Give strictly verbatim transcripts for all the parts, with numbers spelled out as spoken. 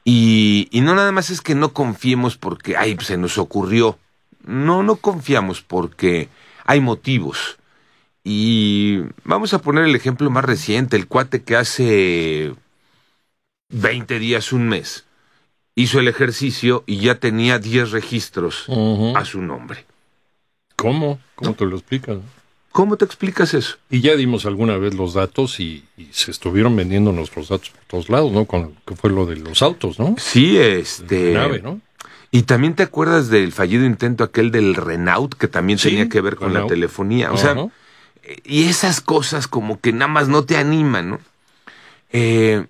Y, y no nada más es que no confiemos porque, ay, se nos ocurrió. No, no confiamos porque hay motivos. Y vamos a poner el ejemplo más reciente, el cuate que hace veinte días, un mes, hizo el ejercicio y ya tenía diez registros uh-huh. a su nombre. ¿Cómo? ¿Cómo ¿No? te lo explicas? ¿Cómo te explicas eso? Y ya dimos alguna vez los datos y, y se estuvieron vendiendo nuestros datos por todos lados, ¿no? Con que fue lo de los autos, ¿no? Sí, este... La nave, ¿no? Y también te acuerdas del fallido intento aquel del Renault, que también sí, tenía que ver con Renault. La telefonía. O uh-huh. sea, y esas cosas como que nada más no te animan, ¿no? Eh,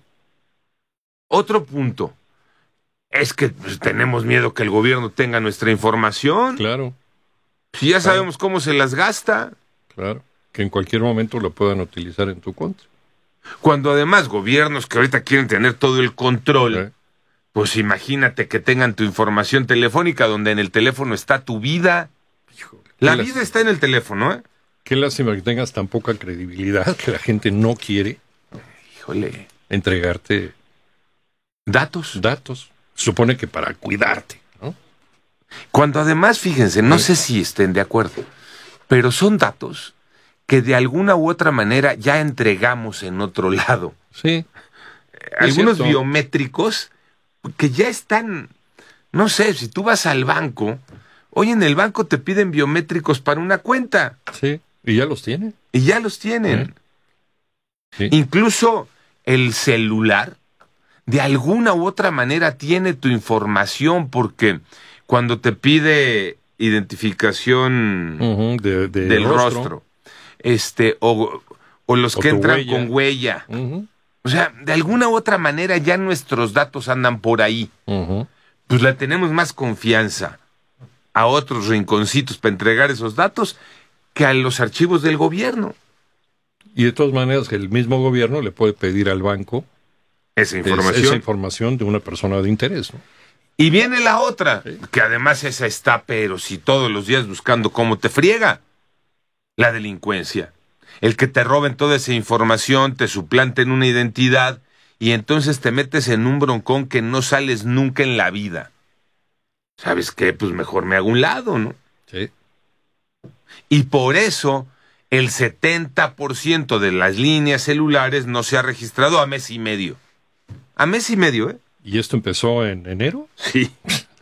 otro punto es que pues, tenemos miedo que el gobierno tenga nuestra información. Claro. Si ya claro. sabemos cómo se las gasta. Claro, que en cualquier momento lo puedan utilizar en tu contra. Cuando además gobiernos que ahorita quieren tener todo el control, ¿Eh? pues imagínate que tengan tu información telefónica donde en el teléfono está tu vida. Híjole, la vida lástima. Está en el teléfono, ¿eh? Qué lástima que tengas tan poca credibilidad que la gente no quiere Híjole. entregarte datos. Datos. Supone que para cuidarte, ¿no? Cuando además, fíjense, no ¿Eh? sé si estén de acuerdo, pero son datos que de alguna u otra manera ya entregamos en otro lado. Sí. Algunos biométricos que ya están, no sé, si tú vas al banco, hoy en el banco te piden biométricos para una cuenta. Sí, y ya los tienen. Y ya los tienen. Sí. Sí. Incluso el celular, de alguna u otra manera tiene tu información, porque cuando te pide identificación uh-huh, de, de del rostro, rostro este o, o los o que entran huella. con huella. Uh-huh. O sea, de alguna u otra manera ya nuestros datos andan por ahí. Uh-huh. Pues le tenemos más confianza a otros rinconcitos para entregar esos datos que a los archivos del gobierno. Y de todas maneras, el mismo gobierno le puede pedir al banco esa información, esa información de una persona de interés, ¿no? Y viene la otra, sí. que además esa está, pero si todos los días buscando cómo te friega, la delincuencia. El que te roben toda esa información, te suplanten una identidad y entonces te metes en un broncón que no sales nunca en la vida. ¿Sabes qué? Pues mejor me hago un lado, ¿no? Sí. Y por eso el setenta por ciento de las líneas celulares no se ha registrado a mes y medio. A mes y medio, ¿eh? ¿Y esto empezó en enero? Sí.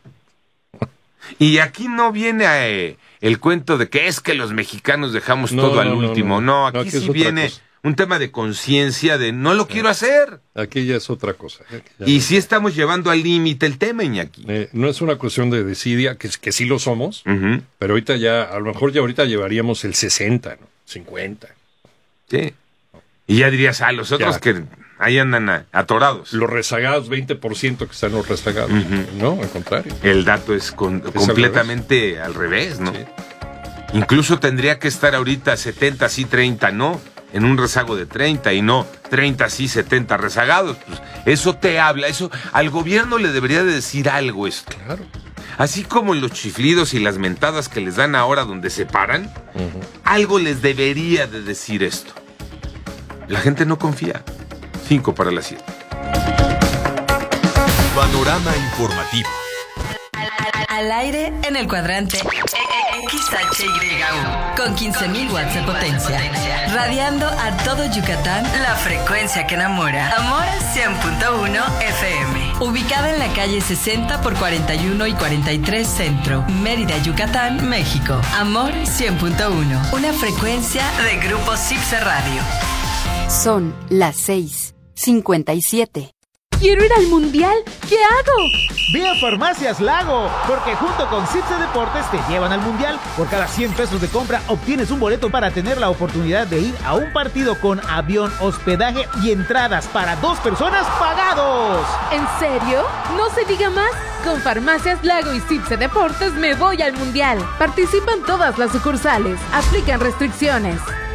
Y aquí no viene eh, el cuento de que es que los mexicanos dejamos no, todo no, al no, último. No, no aquí, no, aquí sí viene un tema de conciencia de no lo eh, quiero hacer. Aquí ya es otra cosa. Eh, y no. sí estamos llevando al límite el tema, Iñaki. Eh, no es una cuestión de desidia, que, que sí lo somos, uh-huh. pero ahorita ya, a lo mejor ya ahorita llevaríamos el sesenta, ¿no? cincuenta. Sí. Y ya dirías, ah, los otros ya. que ahí andan a, atorados. Los rezagados, veinte por ciento que están los rezagados. Uh-huh. No, al contrario. El dato es, con, es completamente al revés, al revés ¿no? Sí. Incluso tendría que estar ahorita setenta sí, treinta no, en un rezago de treinta y no treinta sí, setenta rezagados. Pues eso te habla, eso al gobierno le debería de decir algo esto. Claro. Así como los chiflidos y las mentadas que les dan ahora donde se paran, uh-huh. algo les debería de decir esto. La gente no confía. Cinco para las siete. Panorama informativo. Al aire en el cuadrante X H Y U con quince mil watts de potencia, radiando a todo Yucatán la frecuencia que enamora. Amor cien punto uno F M. Ubicada en la calle sesenta por cuarenta y uno y cuarenta y tres Centro, Mérida, Yucatán, México. Amor cien punto uno. Una frecuencia de Grupo Cipse Radio. Son las seis cincuenta y siete. ¡Quiero ir al mundial! ¿Qué hago? Ve a Farmacias Lago, porque junto con Cipse Deportes te llevan al mundial. Por cada cien pesos de compra obtienes un boleto para tener la oportunidad de ir a un partido con avión, hospedaje y entradas para dos personas pagados. ¿En serio? No se diga más. Con Farmacias Lago y Cipse Deportes me voy al mundial. Participan todas las sucursales. Aplican restricciones.